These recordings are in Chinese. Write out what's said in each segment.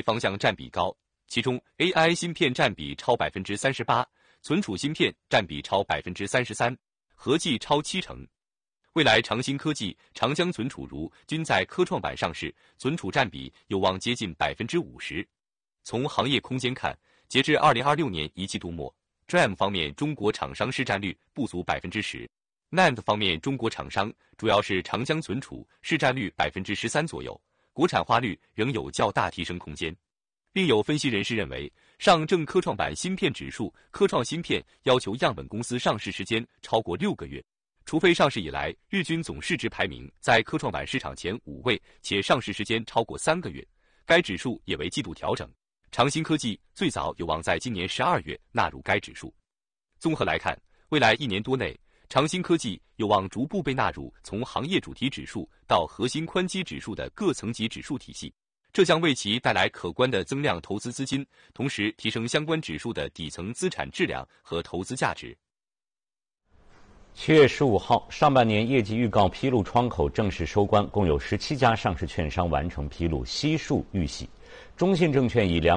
方向占比高，其中 AI 芯片占比超 38%， 存储芯片占比超 33%， 合计超70%。未来长兴科技、长江存储如均在科创板上市，存储占比有望接近 50%。从行业空间看，截至2026年一季度末， DRAM 方面中国厂商市占率不足 10%，NAND 方面中国厂商主要是长江存储，市占率 13% 左右，国产化率仍有较大提升空间。另有分析人士认为，上证科创板芯片指数科创芯片要求样本公司上市时间超过6个月，除非上市以来日均总市值排名在科创板市场前5位，且上市时间超过3个月，该指数也为季度调整。长兴科技最早有望在今年12月纳入该指数。综合来看，未来1年多内，长兴科技有望逐步被纳入从行业主题指数到核心宽基指数的各层级指数体系，这将为其带来可观的增量投资资金，同时提升相关指数的底层资产质量和投资价值。 7月15号，上半年业绩预告披露窗口正式收官，共有17家上市券商完成披露，悉数预喜。中信证券以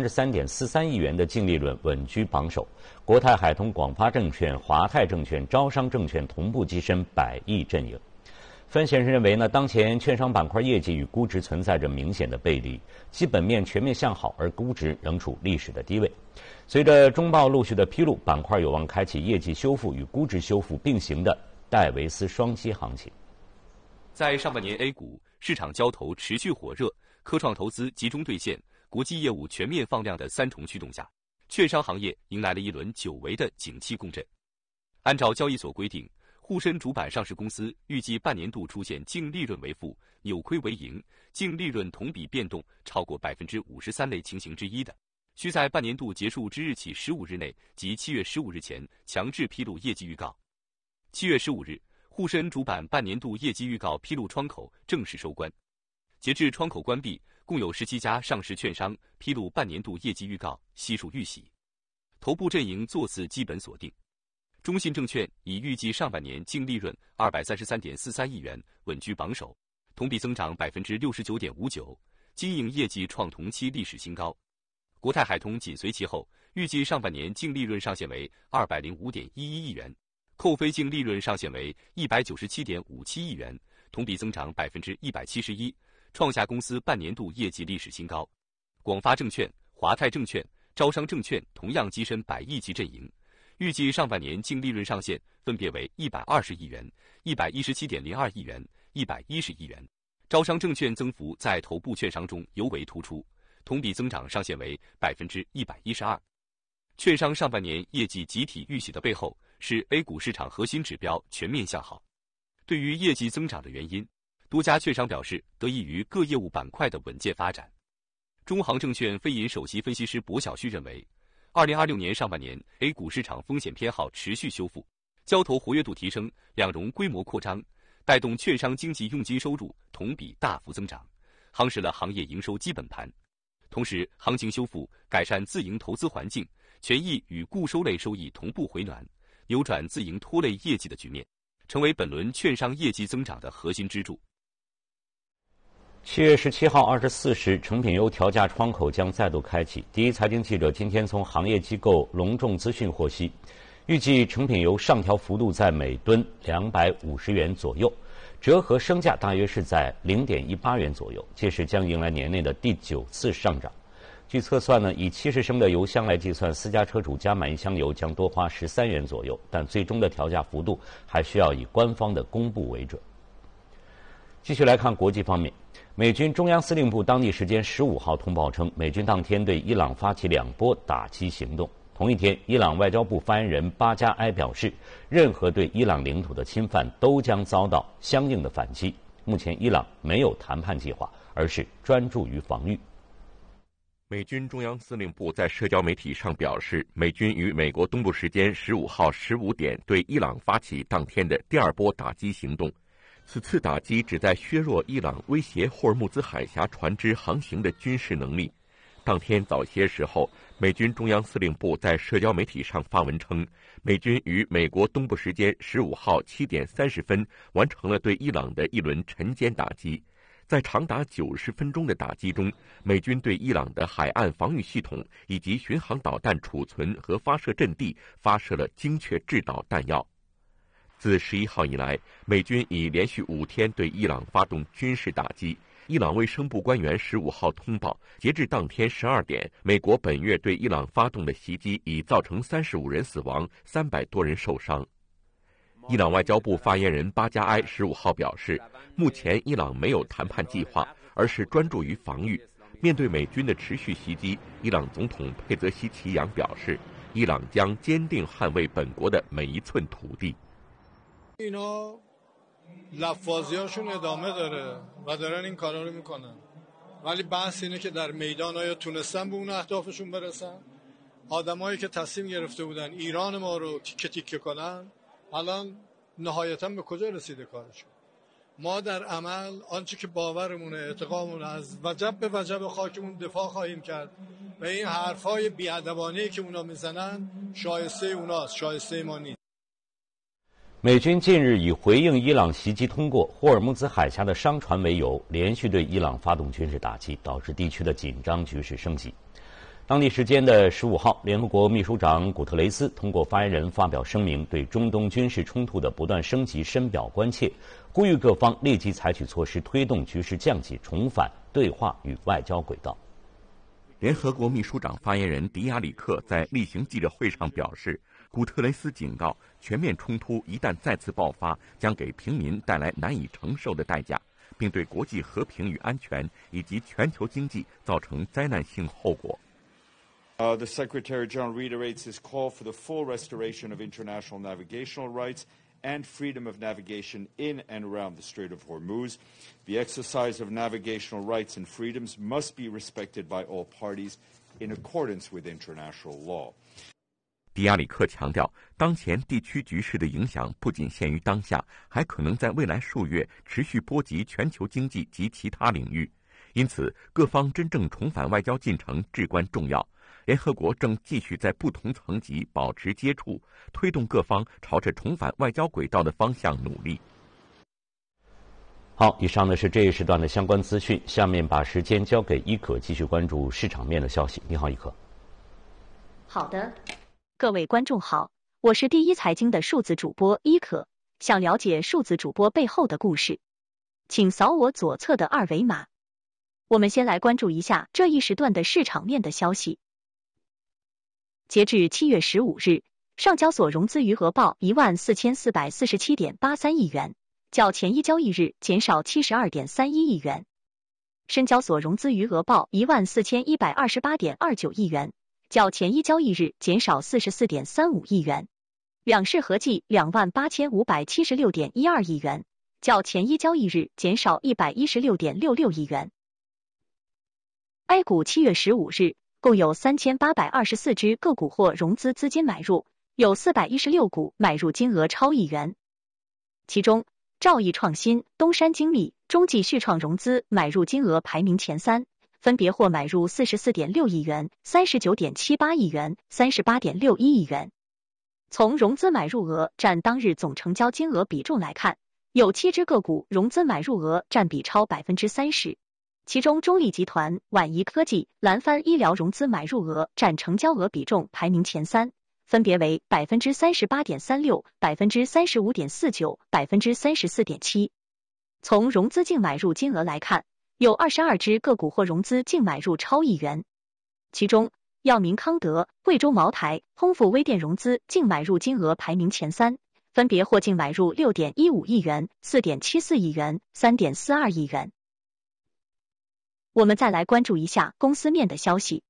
233.43亿元的净利润稳居榜首，国泰海通、广发证券、华泰证券、招商证券同步跻身100亿阵营。分析人士认为当前券商板块业绩与估值存在着明显的背离，基本面全面向好，而估值仍处历史的低位。随着中报陆续的披露，板块有望开启业绩修复与估值修复并行的戴维斯双击行情。 在上半年 A 股市场交投持续火热，科创投资集中兑现，国际业务全面放量的3重驱动下，券商行业迎来了一轮久违的景气共振。按照交易所规定，沪深主板上市公司预计半年度出现净利润为负、扭亏为盈、净利润同比变动超过 53% 类情形之一的，需在半年度结束之日起15日内及7月15日前强制披露业绩预告。7月15日，沪深主板半年度业绩预告披露窗口正式收官。截至窗口关闭，共有17家上市券商披露半年度业绩预告，悉数预喜。头部阵营座次基本锁定。中信证券以预计上半年净利润233.43亿元稳居榜首，同比增长 69.59%， 经营业绩创同期历史新高。国泰海通紧随其后，预计上半年净利润上限为205.11亿元，扣非净利润上限为197.57亿元，同比增长 171%， 创下公司半年度业绩历史新高。广发证券、华泰证券、招商证券同样跻身100亿级阵营，预计上半年净利润上限分别为120亿元、117.02亿元、110亿元。招商证券增幅在头部券商中尤为突出，同比增长上限为 112%。券商上半年业绩集体预喜的背后，是 A 股市场核心指标全面向好。对于业绩增长的原因，多家券商表示得益于各业务板块的稳健发展。中航证券非银首席分析师薄晓旭认为，2026年上半年 A 股市场风险偏好持续修复，交投活跃度提升，两融规模扩张，带动券商经纪佣金收入同比大幅增长，夯实了行业营收基本盘。同时，行情修复，改善自营投资环境，权益与固收类收益同步回暖，扭转自营拖累业绩的局面，成为本轮券商业绩增长的核心支柱。 7月17号24时，成品油调价窗口将再度开启。第一财经记者今天从行业机构隆重资讯获悉，预计成品油上调幅度在每吨250元左右，折合升价大约是在0.18元左右，届时将迎来年内的第9次上涨。据测算以70升的油箱来计算，私家车主加满一箱油将多花13元左右，但最终的调价幅度还需要以官方的公布为准。继续来看国际方面，美军中央司令部当地时间15号通报称，美军当天对伊朗发起2波打击行动。同一天，伊朗外交部发言人巴加埃表示，任何对伊朗领土的侵犯都将遭到相应的反击。目前，伊朗没有谈判计划，而是专注于防御。 美军中央司令部在社交媒体上表示，美军于美国东部时间15号15点对伊朗发起当天的第2波打击行动。此次打击旨在削弱伊朗威胁霍尔木兹海峡船只航行的军事能力。当天早些时候，美军中央司令部在社交媒体上发文称，美军于美国东部时间15号7点30分完成了对伊朗的一轮晨间打击。 在长达90分钟的打击中，美军对伊朗的海岸防御系统以及巡航导弹储存和发射阵地发射了精确制导弹药。自11号以来，美军已连续5天对伊朗发动军事打击。伊朗卫生部官员15号通报，截至当天12点，美国本月对伊朗发动的袭击已造成35人死亡，300多人受伤。伊朗外交部发言人巴加埃15号表示，目前伊朗没有谈判计划，而是专注于防御。面对美军的持续袭击，伊朗总统佩泽希奇扬表示，伊朗将坚定捍卫本国的每一寸土地。 لفاظیاشون ادامه داره و دارن این کارا رو میکنن ولی بحث اینه که در میدان آیا تونستن به اون اهدافشون برسن آدمایی که تصمیم گرفته بودن ایران ما رو تیکه تیکه کنن الان نهایتا به کجا رسیده کارشون ما در عمل آنچه که باورمونه اعتقادمون از وجب به وجب خاکمون دفاع خواهیم کرد و این حرفای بی‌ادبانه‌ای که اونا میزنن شایسته اوناست شایسته ما نیست。 美军近日以回应伊朗袭击通过霍尔木兹海峡的商船为由，连续对伊朗发动军事打击，导致地区的紧张局势升级。当地时间的15号，联合国秘书长古特雷斯通过发言人发表声明，对中东军事冲突的不断升级深表关切，呼吁各方立即采取措施，推动局势降级，重返对话与外交轨道。 联合国秘书长发言人迪亚里克在例行记者会上表示，古特雷斯警告，全面冲突一旦再次爆发，将给平民带来难以承受的代价，并对国际和平与安全以及全球经济造成灾难性后果。 The Secretary General reiterates his call for the full restoration of international navigational rights and freedom of navigation in and around the Strait of Hormuz. The exercise of navigational rights and freedoms must be respected by all parties in accordance with international law. 迪亚里克强调，当前地区局势的影响不仅限于当下，还可能在未来数月持续波及全球经济及其他领域。因此，各方真正重返外交进程至关重要。联合国正继续在不同层级保持接触，推动各方朝着重返外交轨道的方向努力。 好，以上呢是这一时段的相关资讯，下面把时间交给伊可继续关注市场面的消息。你好，伊可。 好的，各位观众好，我是第一财经的数字主播伊可。想了解数字主播背后的故事，请扫我左侧的二维码。我们先来关注一下这一时段的市场面的消息。截至7月15日，上交所融资余额报14447.83亿元，较前一交易日减少72.31亿元。深交所融资余额报14128.29亿元，较前一交易日减少44.35亿元。两市合计28576.12亿元，较前一交易日减少116.66亿元。A 股7月15日共有3824只个股或融资资金买入，有416股买入金额超亿元。其中，兆易创新、东山精密、中继旭创融资买入金额排名前3，分别获买入44.6亿元、39.78亿元、38.61亿元。从融资买入额占当日总成交金额比重来看，有7只个股融资买入额占比超 30%。其中中立集团、宛仪科技、蓝帆医疗融资买入额占成交额比重排名前3，分别为 38.36%、35.49%、34.7%。从融资净买入金额来看，有22只个股或融资净买入超亿元。其中，药明康德、贵州茅台、丰富微电融资净买入金额排名前3，分别获净买入 6.15 亿元、4.74亿元、3.42亿元。我们再来关注一下公司面的消息。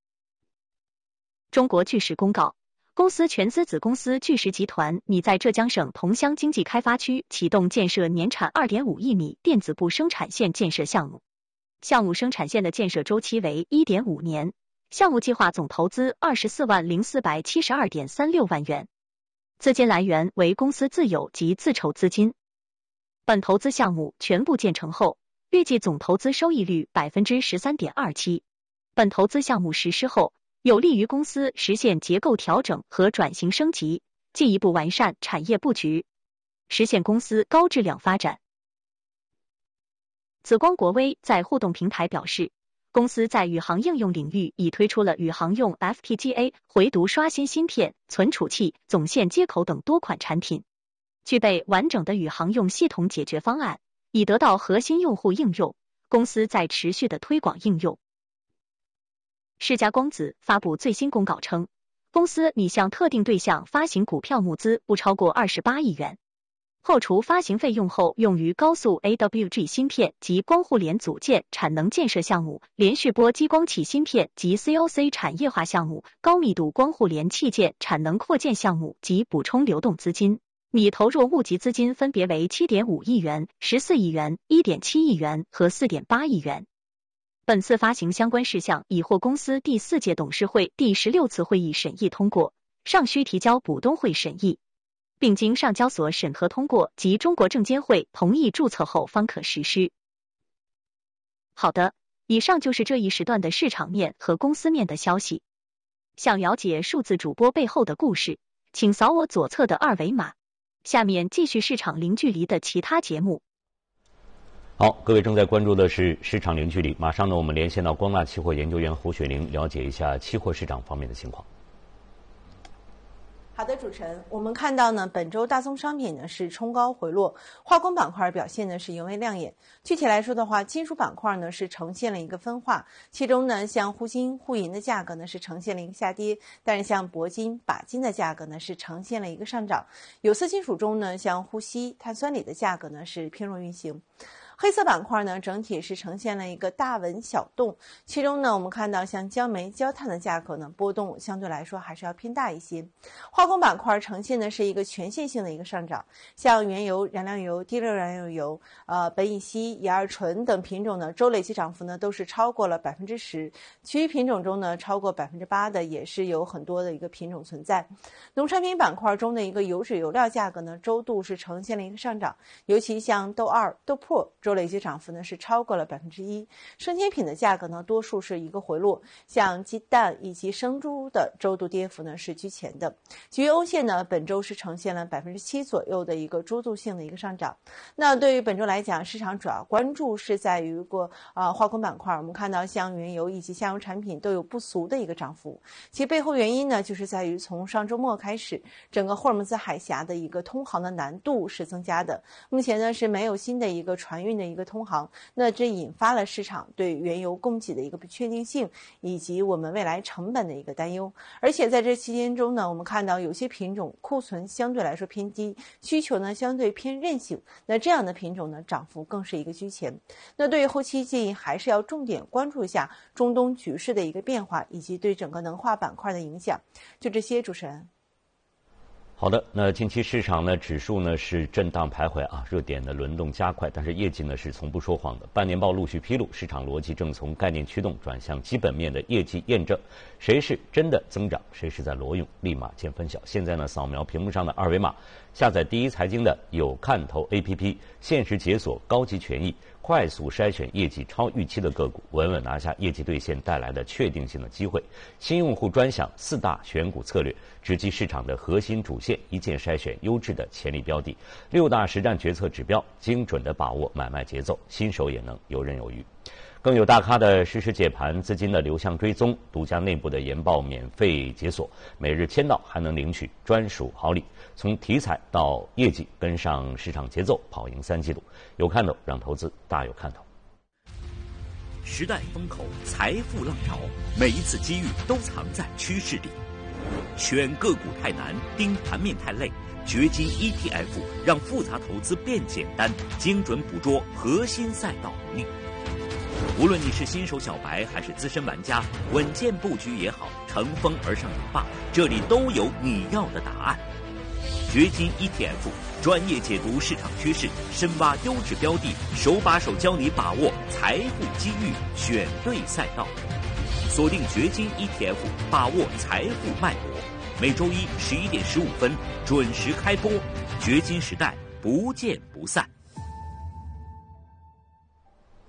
中国巨石公告，公司全资子公司巨石集团拟在浙江省桐乡经济开发区启动建设年产 2.5 亿米电子部生产线建设项目。项目生产线的建设周期为 1.5 年，项目计划总投资240472.36万元，资金来源为公司自有及自筹资金。本投资项目全部建成后，预计总投资收益率 13.27%。本投资项目实施后，有利于公司实现结构调整和转型升级，进一步完善产业布局，实现公司高质量发展。 紫光国微在互动平台表示，公司在宇航应用领域已推出了宇航用 FPGA 回读刷新芯片、存储器、总线接口等多款产品，具备完整的宇航用系统解决方案，以得到核心用户应用。公司在持续的推广应用。世嘉光子发布最新公告称，公司拟向特定对象发行股票募资不超过28亿元，扣除发行费用后用于高速 AWG 芯片及光互联组件产能建设项目、连续波激光器芯片及 COC 产业化项目、高密度光互联器件产能扩建项目及补充流动资金。拟投入募集资金分别为 7.5 亿元、14亿元、1.7亿元和 4.8 亿元。本次发行相关事项已获公司第4届董事会第16次会议审议通过，尚需提交股东会审议，并经上交所审核通过及中国证监会同意注册后方可实施。好的，以上就是这一时段的市场面和公司面的消息。想了解数字主播背后的故事，请扫我左侧的2维码。下面继续市场零距离的其他节目。 好，各位正在关注的是市场零距离，马上呢，我们连线到光大期货研究员胡雪玲，了解一下期货市场方面的情况。 好的，主持人，我们看到呢，本周大宗商品呢是冲高回落，化工板块表现呢是尤为亮眼。具体来说的话，金属板块呢是呈现了一个分化，其中呢像沪金、沪银的价格呢是呈现了一个下跌，但是像铂金、钯金的价格呢是呈现了一个上涨。有色金属中呢，像沪锡、碳酸锂的价格呢是偏弱运行。黑色板块呢，整体是呈现了一个大稳小动，其中呢，我们看到像焦煤、焦炭的价格呢，波动相对来说还是要偏大一些。化工板块呈现的是一个全线性的一个上涨，像原油、燃料油、滴漏燃油、苯乙烯、乙二醇等品种呢，周累计涨幅呢都是超过了10%，其余品种中呢，超过8%的也是有很多的一个品种存在。农产品板块中的一个油脂油料价格呢，周度是呈现了一个上涨，尤其像豆二、豆粕周累计涨幅呢是超过了1%，生鲜品的价格呢多数是一个回落，像鸡蛋以及生猪的周度跌幅呢是居前的。至于欧线呢，本周是呈现了7%左右的一个周度性的一个上涨。那对于本周来讲，市场主要关注是在于化工板块，我们看到像原油以及下游产品都有不俗的一个涨幅，其背后原因呢就是在于从上周末开始，整个霍尔木兹海峡的一个通航的难度是增加的，目前呢是没有新的一个船运的一个通航，那这引发了市场对原油供给的一个不确定性以及我们未来成本的一个担忧。而且在这期间中呢，我们看到有些品种库存相对来说偏低，需求呢相对偏韧性，那这样的品种呢涨幅更是一个居前。那对于后期建议还是要重点关注一下中东局势的一个变化以及对整个能化板块的影响。就这些，主持人。 好的，那近期市场呢，指数呢是震荡徘徊啊，热点的轮动加快，但是业绩呢是从不说谎的。半年报陆续披露，市场逻辑正从概念驱动转向基本面的业绩验证，谁是真的增长，谁是在挪用，立马见分晓。现在呢，扫描屏幕上的2维码，下载第一财经的有看头 APP， 限时解锁高级权益，快速筛选业绩超预期的个股，稳稳拿下业绩兑现带来的确定性的机会。新用户专享4大选股策略，直击市场的核心主线，一键筛选优质的潜力标的，6大实战决策指标，精准的把握买卖节奏，新手也能游刃有余。更有大咖的实时解盘，资金的流向追踪，独家内部的研报免费解锁，每日签到还能领取专属好礼。从题材到业绩，跟上市场节奏，跑赢3季度。有看头，让投资大有看头。 时代风口，财富浪潮，每一次机遇都藏在趋势里。选个股太难，盯盘面太累，掘金 ETF 让复杂投资变简单，精准捕捉核心赛道能力。无论你是新手小白还是资深玩家，稳健布局也好，乘风而上也罢，这里都有你要的答案。掘金 ETF 专业解读市场趋势，深挖优质标的，手把手教你把握财富机遇，选对赛道。锁定掘金 ETF， 把握财富脉搏。每周一11点15分准时开播，掘金时代不见不散。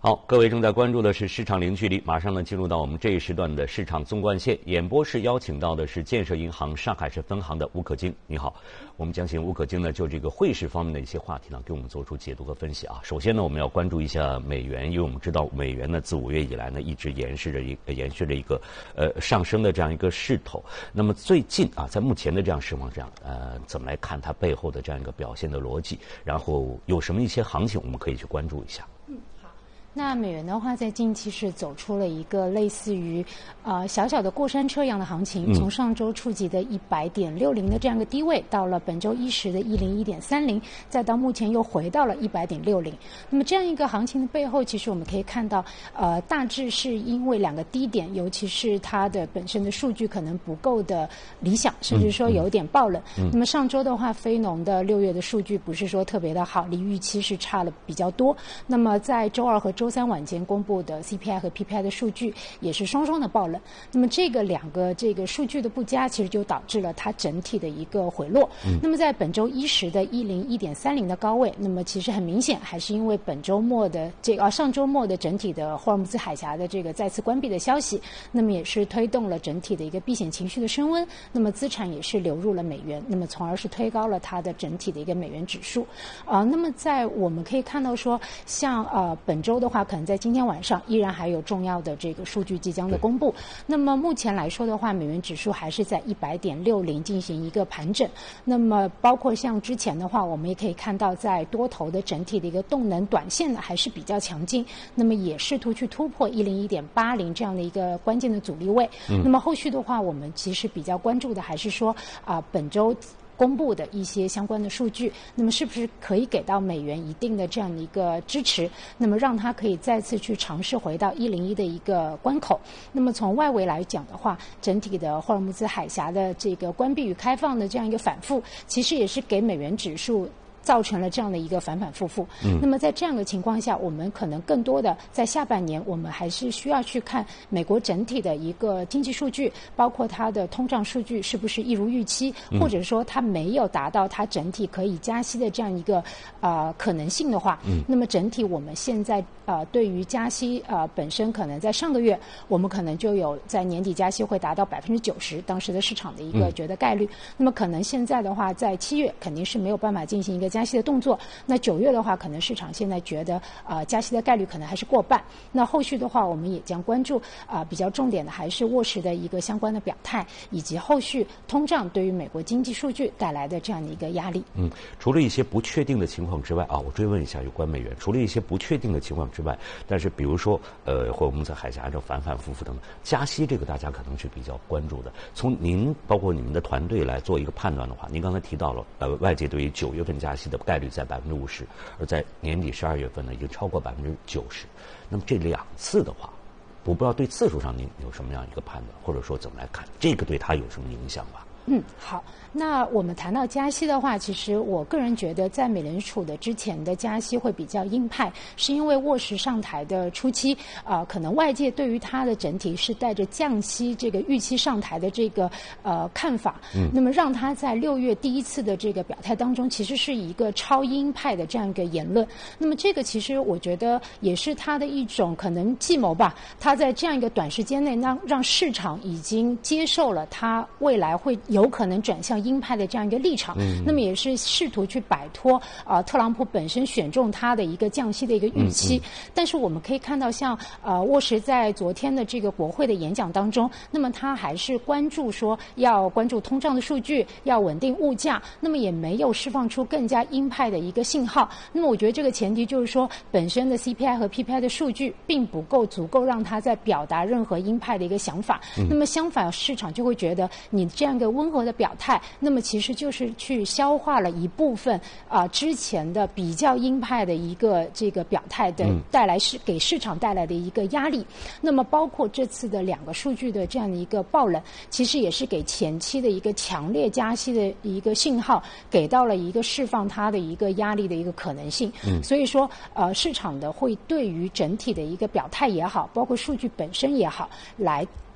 好，各位正在关注的是市场零距离，马上呢进入到我们这一时段的市场纵贯线。演播室邀请到的是建设银行上海市分行的吴可晶，你好。我们将请吴可晶呢就这个汇市方面的一些话题呢给我们做出解读和分析啊。首先呢，我们要关注一下美元，因为我们知道美元呢自5月以来呢一直延续着一个上升的这样一个势头。那么最近啊，在目前的这样市况上，怎么来看它背后的这样一个表现的逻辑？然后有什么一些行情我们可以去关注一下？ 那美元的话，在近期是走出了一个类似于小小的过山车一样的行情，从上周触及的100.60的这样一个低位，到了本周一时的101.30，再到目前又回到了100.60。那么这样一个行情的背后，其实我们可以看到，大致是因为两个低点，尤其是它的本身的数据可能不够的理想，甚至说有点爆冷。那么上周的话，非农的6月的数据不是说特别的好，离预期是差了比较多。那么在周二和周三晚间公布的 CPI 和 PPI 的数据也是双双的爆冷，那么两个数据的不佳，其实就导致了它整体的一个回落。那么在本周一时的101.30的高位，那么其实很明显还是因为本周末的上周末的整体的霍尔木兹海峡的再次关闭的消息，那么也是推动了整体的一个避险情绪的升温，那么资产也是流入了美元，那么从而是推高了它的整体的一个美元指数。那么在我们可以看到说，像本周的话，可能在今天晚上依然还有重要的数据即将的公布。那么目前来说的话，美元指数还是在100.60进行一个盘整。那么包括像之前的话，我们也可以看到，在多头的整体的一个动能，短线呢还是比较强劲。那么也试图去突破101.80这样的一个关键的阻力位。那么后续的话，我们其实比较关注的还是说本周公布的一些相关的数据，那么是不是可以给到美元一定的这样的一个支持，那么让它可以再次去尝试回到101的一个关口。那么从外围来讲的话，整体的霍尔木兹海峡的关闭与开放的这样一个反复，其实也是给美元指数造成了这样的一个反反复复。那么在这样的情况下，我们可能更多的在下半年，我们还是需要去看美国整体的一个经济数据，包括它的通胀数据是不是一如预期，或者说它没有达到它整体可以加息的这样一个可能性的话，那么整体我们现在对于加息本身可能在上个月我们可能就有在年底加息会达到90%，当时的市场的一个觉得概率。那么可能现在的话，在7月肯定是没有办法进行一个加息的动作。那9月的话，可能市场现在觉得加息的概率可能还是过半。那后续的话，我们也将关注比较重点的还是沃什的一个相关的表态，以及后续通胀对于美国经济数据带来的这样的一个压力。 除了一些不确定的情况之外我追问一下有关美元，除了一些不确定的情况之外，但是比如说或者我们在海峡这反反复复等等，加息这个大家可能是比较关注的。从您包括你们的团队来做一个判断的话，您刚才提到了外界对于9月份加息的概率在50%，而在年底12月份呢已经超过90%。那么这2次的话，我不知道对次数上您有什么样一个判断，或者说怎么来看这个对它有什么影响吧？ 好。那我们谈到加息的话，其实我个人觉得在美联储的之前的加息会比较鹰派，是因为沃什上台的初期可能外界对于它的整体是带着降息这个预期上台的这个看法，那么让他在6月第一次的这个表态当中，其实是一个超鹰派的这样一个言论。那么这个其实我觉得也是他的一种可能计谋吧，他在这样一个短时间内让市场已经接受了他未来会有可能转向鹰派的这样一个立场，那么也是试图去摆脱特朗普本身选中他的一个降息的一个预期。但是我们可以看到，像沃什在昨天的这个国会的演讲当中，那么他还是关注说要关注通胀的数据，要稳定物价，那么也没有释放出更加鹰派的一个信号。那么我觉得这个前提就是说，本身的 CPI 和 PPI 的数据并不足够让他在表达任何鹰派的一个想法。那么相反，市场就会觉得你这样一个温和的表态，那么其实就是去消化了一部分之前的比较鹰派的一个这个表态的带来给市场带来的一个压力。那么包括这次的2个数据的这样的一个爆冷，其实也是给前期的一个强烈加息的一个信号，给到了一个释放它的一个压力的一个可能性。所以说市场的会对于整体的一个表态也好，包括数据本身也好，来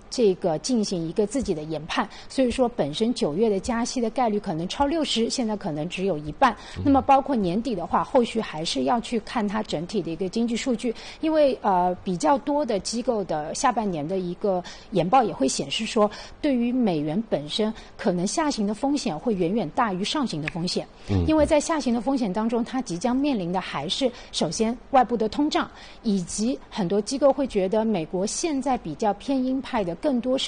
这个进行一个自己的研判，所以说本身9月的加息的概率可能超60%，现在可能只有一半。那么包括年底的话，后续还是要去看它整体的一个经济数据，因为比较多的机构的下半年的一个研报也会显示说，对于美元本身可能下行的风险会远远大于上行的风险。因为在下行的风险当中，它即将面临的还是首先外部的通胀，以及很多机构会觉得美国现在比较偏鹰派的更多是